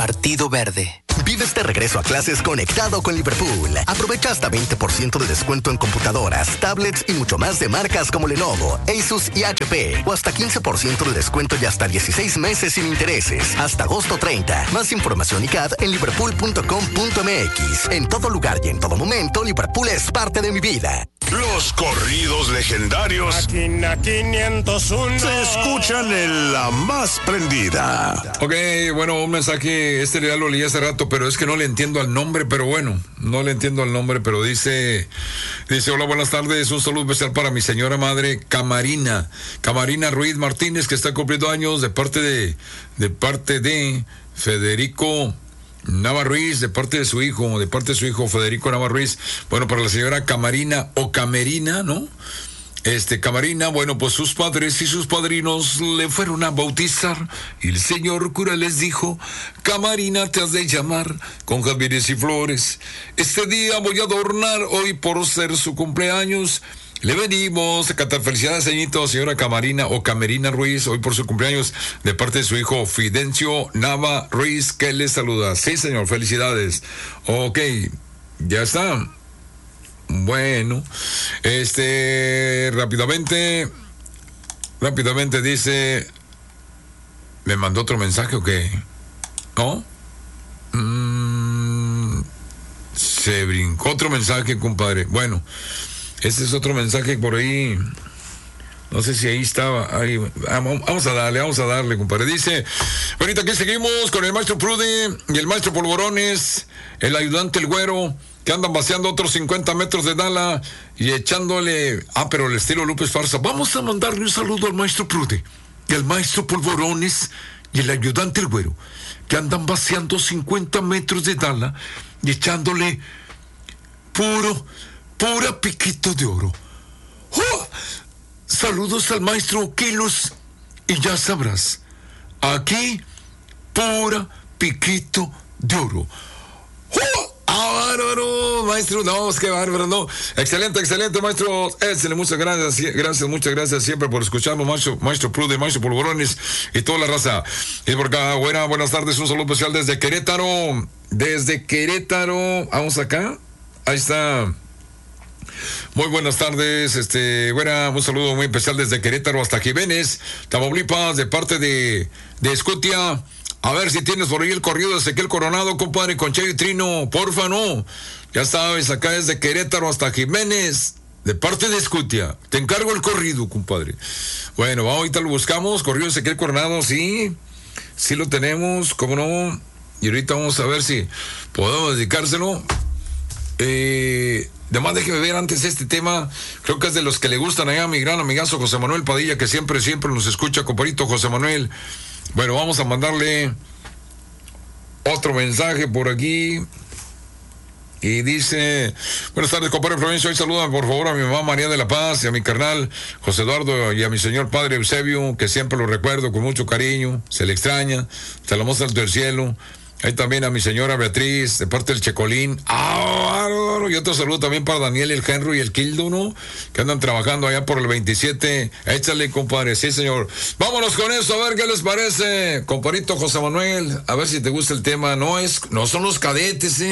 Partido Verde. Vives de regreso a clases conectado con Liverpool. Aprovecha hasta 20% de descuento en computadoras, tablets y mucho más de marcas como Lenovo, Asus y HP. O hasta 15% de descuento y hasta 16 meses sin intereses. Hasta agosto 30. Más información y CAD en liverpool.com.mx. En todo lugar y en todo momento, Liverpool es parte de mi vida. Los corridos legendarios Máquina 501 se escuchan en la más prendida. Ok, bueno, un mensaje, ya lo leí hace rato, pero es que no le entiendo al nombre, pero bueno, no le entiendo al nombre, pero dice, hola, buenas tardes, un saludo especial para mi señora madre, Camarina Ruiz Martínez, que está cumpliendo años de parte de Federico Nava Ruiz, de parte de su hijo Federico Nava Ruiz. Bueno, para la señora Camarina o Camerina, ¿no? Camarina, bueno, pues sus padres y sus padrinos le fueron a bautizar y el señor cura les dijo: Camarina, te has de llamar con jazmines y flores. Este día voy a adornar, hoy por ser su cumpleaños. Le venimos a cantar felicidades, señora Camarina o Camerina Ruiz, hoy por su cumpleaños, de parte de su hijo Fidencio Nava Ruiz, que le saluda. Sí, señor, felicidades. Ok, ya está. Bueno, rápidamente dice, ¿me mandó otro mensaje o qué? ¿No? Se brincó otro mensaje, compadre. Bueno, este es otro mensaje por ahí. No sé si ahí estaba. Ahí. Vamos a darle, compadre. Dice, ahorita aquí seguimos con el maestro Prude y el maestro Polvorones, el ayudante el Güero, que andan vaciando otros 50 metros de Dala y echándole, pero el estilo Lupe Esparza. Vamos a mandarle un saludo al maestro Prude y al maestro Polvorones y el ayudante el Güero, que andan vaciando 50 metros de Dala y echándole pura piquito de oro. ¡Oh! Saludos al maestro Kilos y ya sabrás, aquí pura piquito de oro. ¡Oh! ¡Bárbaro, maestro! No, es que bárbaro, no. Excelente, maestro. Muchas gracias siempre por escucharnos, maestro Prude, maestro Polvorones y toda la raza. Y por acá, buenas tardes, un saludo especial desde Querétaro. Vamos acá. Ahí está. Muy buenas tardes, un saludo muy especial desde Querétaro hasta Jiménez, Tamaulipas, de parte de Escutia. A ver si tienes por ahí el corrido de Ezequiel Coronado, compadre, con Che y Trino, porfa, no. Ya sabes, acá desde Querétaro hasta Jiménez, de parte de Escutia. Te encargo el corrido, compadre. Bueno, ahorita lo buscamos, corrido de Ezequiel Coronado, sí lo tenemos, cómo no. Y ahorita vamos a ver si podemos dedicárselo. Además, déjeme ver antes este tema. Creo que es de los que le gustan allá a mi gran amigazo José Manuel Padilla, que siempre nos escucha, compadrito José Manuel. Bueno, vamos a mandarle otro mensaje por aquí. Y dice: buenas tardes, compadre Florencio. Hoy saludan por favor a mi mamá María de la Paz y a mi carnal José Eduardo y a mi señor padre Eusebio, que siempre lo recuerdo con mucho cariño. Se le extraña, se lo muestra del cielo. Ahí también a mi señora Beatriz, de parte del Checolín. Y otro saludo también para Daniel, el Henry y el Kildo, ¿no? Que andan trabajando allá por el 27. Échale, compadre. Sí, señor. Vámonos con eso, a ver qué les parece. Compadrito José Manuel, a ver si te gusta el tema. No son los Cadetes,